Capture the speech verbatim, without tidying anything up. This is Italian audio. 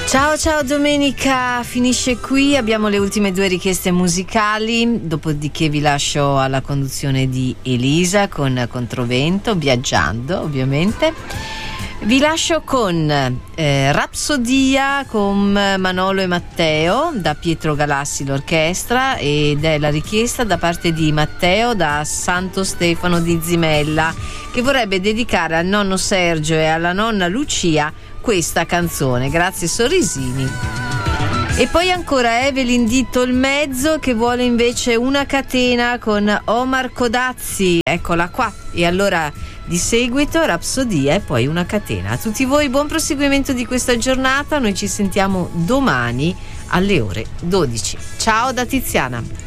Ciao ciao domenica, finisce qui, abbiamo le ultime due richieste musicali, dopodiché vi lascio alla conduzione di Elisa con Controvento, viaggiando ovviamente. Vi lascio con eh, Rapsodia con Manolo e Matteo da Pietro Galassi l'orchestra, ed è la richiesta da parte di Matteo da Santo Stefano di Zimella, che vorrebbe dedicare al nonno Sergio e alla nonna Lucia questa canzone. Grazie sorrisini. E poi ancora Evelyn di Tolmezzo che vuole invece una catena con Omar Codazzi, eccola qua. E allora di seguito Rapsodia e poi una catena. A tutti voi buon proseguimento di questa giornata, noi ci sentiamo domani alle ore dodici. Ciao da Tiziana.